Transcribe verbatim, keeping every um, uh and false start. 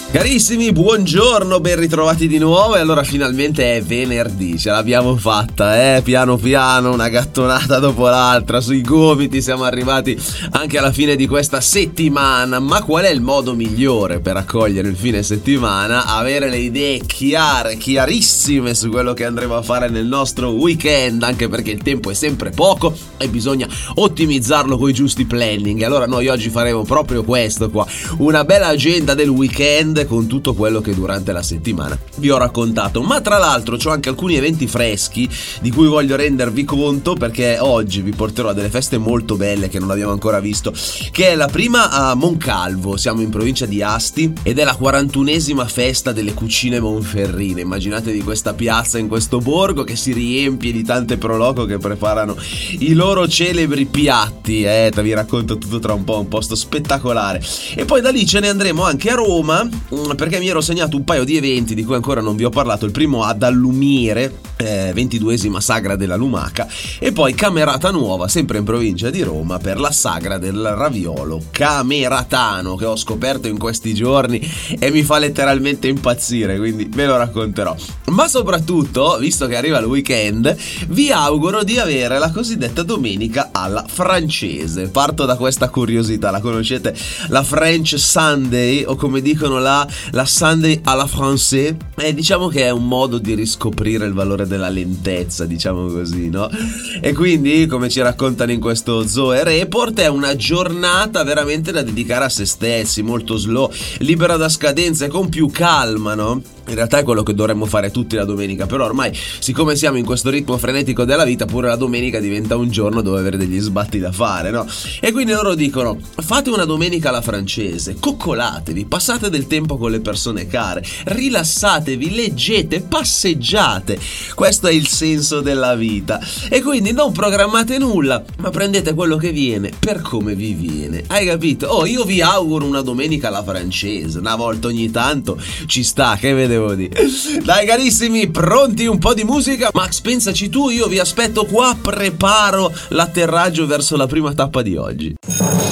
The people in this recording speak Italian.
Carissimi, buongiorno, ben ritrovati di nuovo. E allora finalmente è venerdì, ce l'abbiamo fatta, eh, piano piano, una gattonata dopo l'altra, sui gomiti siamo arrivati anche alla fine di questa settimana. Ma qual è il modo migliore per accogliere il fine settimana? Avere le idee chiare, chiarissime su quello che andremo a fare nel nostro weekend, anche perché il tempo è sempre poco e bisogna ottimizzarlo con i giusti planning. Allora noi oggi faremo proprio questo qua, una bella agenda del weekend con tutto quello che durante la settimana vi ho raccontato. Ma tra l'altro c'ho anche alcuni eventi freschi di cui voglio rendervi conto, perché oggi vi porterò a delle feste molto belle che non abbiamo ancora visto, che è la prima a Moncalvo, siamo in provincia di Asti, ed è la quarantunesima festa delle cucine monferrine. Immaginatevi questa piazza in questo borgo che si riempie di tante proloco che preparano i loro celebri piatti, eh, vi racconto tutto tra un po', un posto spettacolare. E poi da lì ce ne andremo anche a Roma, perché mi ero segnato un paio di eventi di cui ancora non vi ho parlato. Il primo ad Allumiere, eh, ventiduesima sagra della lumaca, e poi Camerata Nuova, sempre in provincia di Roma, per la sagra del raviolo cameratano, che ho scoperto in questi giorni e mi fa letteralmente impazzire, quindi ve lo racconterò. Ma soprattutto, visto che arriva il weekend, vi auguro di avere la cosiddetta domenica alla francese. Parto da questa curiosità, la conoscete? La French Sunday, o come dicono là, la Sunday alla française, e diciamo che è un modo di riscoprire il valore della lentezza, diciamo così, no? E quindi, come ci raccontano in questo Zoe Report, è una giornata veramente da dedicare a se stessi, molto slow, libera da scadenze, con più calma, no? In realtà è quello che dovremmo fare tutti la domenica, però ormai, siccome siamo in questo ritmo frenetico della vita, pure la domenica diventa un giorno dove avere degli sbatti da fare, no? E quindi loro dicono: fate una domenica alla francese, coccolatevi, passate del tempo con le persone care, rilassatevi, leggete, passeggiate. Questo è il senso della vita. E quindi non programmate nulla, ma prendete quello che viene per come vi viene. Hai capito? Oh, io vi auguro una domenica alla francese, una volta ogni tanto ci sta, che vedevo dire. Dai carissimi, pronti un po' di musica? Max, pensaci tu, io vi aspetto qua, preparo l'atterraggio verso la prima tappa di oggi.